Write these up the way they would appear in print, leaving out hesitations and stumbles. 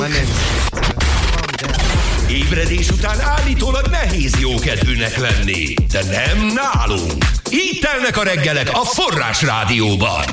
Ébredés után állítólag nehéz jókedvűnek lenni, de nem nálunk. Így telnek a reggelek a Forrás Rádióban.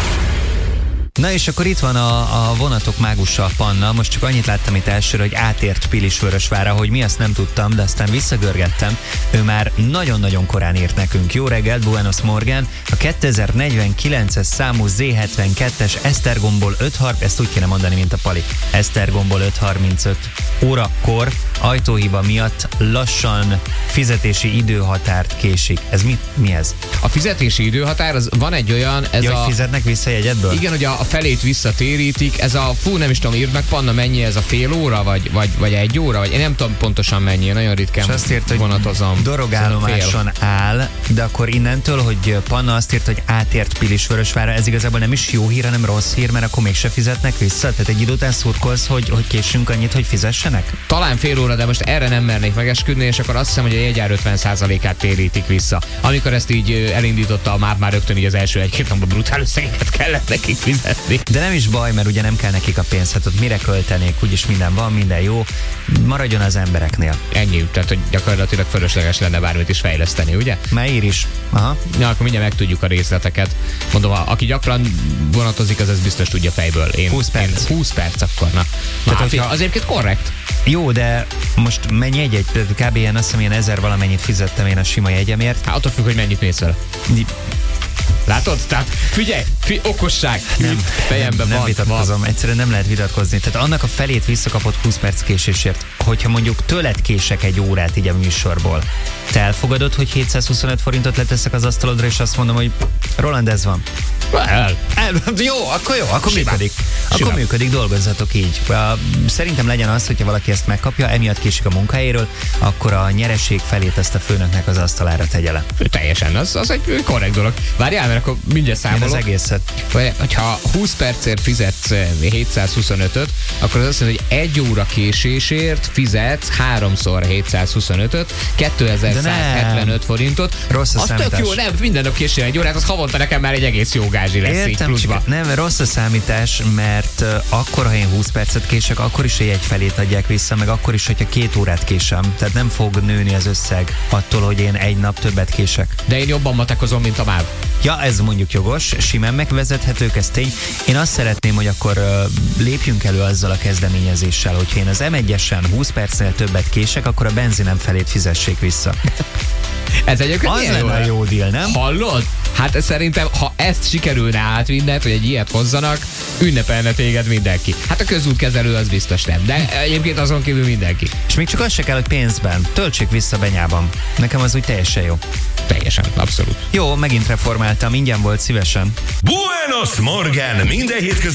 Na és akkor itt van a vonatok mágusa, a Panna. Most csak annyit láttam itt elsőre, hogy átért Pilisvörösvárra, hogy mi, azt nem tudtam, de aztán visszagörgettem. Ő már nagyon-nagyon korán írt nekünk. Jó reggelt, Buenos Morgan. A 2049-es számú Z72-es Esztergomból 5.30, ezt úgy kéne mondani, mint a Pali. Esztergomból 5.35 órakor ajtóhiba miatt lassan fizetési időhatárt késik. Ez mi ez? A fizetési időhatár, az van egy olyan... hogy fizetnek vissza jegyedből? Igen, hogy a felét visszatérítik, ez a, nem is tudom, írd meg, Panna, mennyi ez, a fél óra, vagy egy óra, vagy én nem tudom pontosan mennyi, nagyon ritkán vonatozom. Dorogállomáson áll, de akkor innentől, hogy Panna azt írt, hogy átért Pilisvörösvárra, ez igazából nem is jó hír, hanem rossz hír, mert akkor mégse fizetnek vissza? Tehát egy idő után szurkolsz, hogy késünk annyit, hogy fizessenek? Talán fél óra, de most erre nem mernék megesküdni, és akkor azt hiszem, hogy a jegyár 50%-át térítik vissza. Amikor ezt így elindította, már rögtön így az első egy-két napban brutál összegeket kellett nekik fizetni. De nem is baj, mert ugye nem kell nekik a pénz, hát ott mire költenék, úgyis minden van, minden jó, maradjon az embereknél. Ennyi, tehát hogy gyakorlatilag fölösleges lenne bármit is fejleszteni, ugye? Már ír is. Aha. Ja, akkor mindjárt megtudjuk a részleteket. Mondom, aki gyakran vonatozik, az biztos tudja fejből. 20 perc. 20 perc akkor, na. Tehát, az egyébként korrekt. Jó, de most mennyi egy? Kb. Ilyen, azt hiszem, ilyen 1000 valamennyit fizettem én a sima jegyemért. Hát attól függ, hogy mennyit mész vele. Látod? Tehát figyelj, okosság, fejemben nem vitatkozom, egyszerűen nem lehet vitatkozni. Tehát annak a felét visszakapott 20 perc késésért, hogyha mondjuk tőled kések egy órát így a műsorból, te elfogadod, hogy 725 forintot leteszek az asztalodra, és azt mondom, hogy Roland, ez van. Jó, akkor működik. Akkor működik, dolgozzatok így. Szerintem legyen az, hogyha valaki ezt megkapja, emiatt késik a munkahelyéről, akkor a nyereség felét ezt a főnöknek az asztalára tegye le. Teljesen, az egy korrekt dolog. Várjál, mert akkor mindjárt számolok. Én az egészet. Hogyha 20 percért fizetsz 725-öt, akkor az azt mondja, hogy 1 óra késésért fizetsz 3-szor 725-öt, 2175 forintot. Rossz a számítás. Az tök jó, nem, minden nap késő 1 órát, az havonta nekem már egy egész jó gázsi lesz. Értem, nem, rossz a számítás, mert akkor, ha én 20 percet kések, akkor is egy felét adják vissza, meg akkor is, hogyha 2 órát késem. Tehát nem fog nőni az összeg attól, hogy én egy nap többet kések. De én jobban matekozom, mint a MÁV. Ja, ez mondjuk jogos, simán megvezethetők, ez tény. Én azt szeretném, hogy akkor lépjünk elő azzal a kezdeményezéssel, hogyha én az M1-esen 20 percnél többet kések, akkor a benzinem felét fizessék vissza. Ez egyébként az lenne jó deal, nem? Hallod? Hát szerintem, ha ezt sikerülne átvinned, hogy egy ilyet hozzanak, ünnepelne téged mindenki. Hát a közútkezelő az biztos nem, de egyébként azon kívül mindenki. És még csak az se kell, hogy pénzben. Töltsék vissza Benyában. Nekem az úgy teljesen jó. Teljesen, abszolút. Jó, megint reformáltam, ingyen volt, szívesen. Buenos Morgan, minden hétköznap